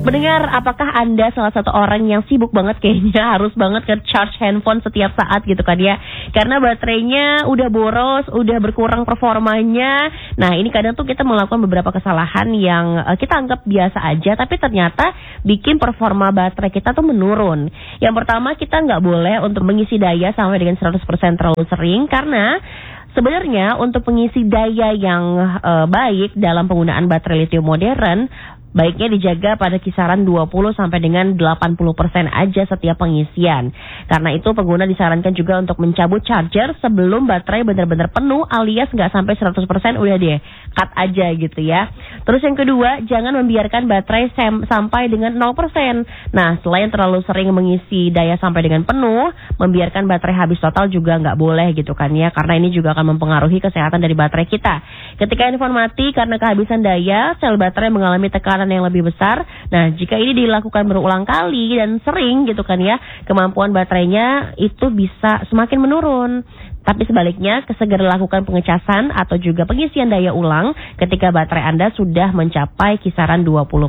Pendengar, apakah Anda salah satu orang yang sibuk banget kayaknya harus banget nge-charge handphone setiap saat gitu kan ya? Karena baterainya udah boros, udah berkurang performanya. Nah, ini kadang tuh kita melakukan beberapa kesalahan yang kita anggap biasa aja, tapi ternyata bikin performa baterai kita tuh menurun. Yang pertama, kita nggak boleh untuk mengisi daya sampai dengan 100% terlalu sering, karena sebenarnya untuk pengisi daya yang baik dalam penggunaan baterai lithium modern, baiknya dijaga pada kisaran 20 sampai dengan 80% aja setiap pengisian. Karena itu pengguna disarankan juga untuk mencabut charger sebelum baterai benar-benar penuh, alias nggak sampai 100% udah deh, cut aja gitu ya. Terus yang kedua, jangan membiarkan baterai sampai dengan 0%. Nah, selain terlalu sering mengisi daya sampai dengan penuh, membiarkan baterai habis total juga nggak boleh gitu kan ya, karena ini juga akan mempengaruhi kesehatan dari baterai kita. Ketika handphone mati karena kehabisan daya, sel baterai mengalami tekanan yang lebih besar. Nah, jika ini dilakukan berulang kali dan sering gitu kan ya, kemampuan baterainya itu bisa semakin menurun. Tapi sebaliknya, segera lakukan pengecasan atau juga pengisian daya ulang ketika baterai Anda sudah mencapai kisaran 20%.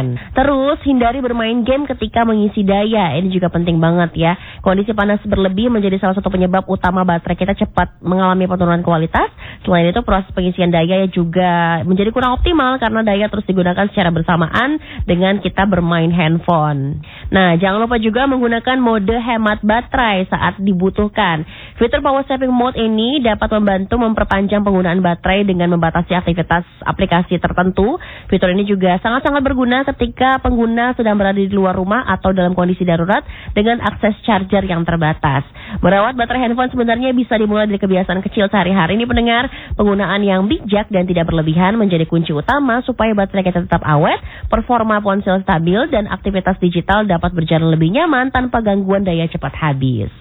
Terus, hindari bermain game ketika mengisi daya. Ini juga penting banget ya. Kondisi panas berlebih menjadi salah satu penyebab utama baterai kita cepat mengalami penurunan kualitas. Selain itu, proses pengisian daya juga menjadi kurang optimal karena daya terus digunakan secara bersamaan dengan kita bermain handphone. Nah, jangan lupa juga menggunakan mode hemat baterai saat dibutuhkan. Fitur power saving mode ini dapat membantu memperpanjang penggunaan baterai dengan membatasi aktivitas aplikasi tertentu. Fitur ini juga sangat-sangat berguna ketika pengguna sedang berada di luar rumah atau dalam kondisi darurat dengan akses charger yang terbatas. Merawat baterai handphone sebenarnya bisa dimulai dari kebiasaan kecil sehari-hari. Ini pendengar, penggunaan yang bijak dan tidak berlebihan menjadi kunci utama supaya baterai kita tetap awet, performa ponsel stabil, dan aktivitas digital dapat berjalan lebih nyaman tanpa gangguan daya cepat habis.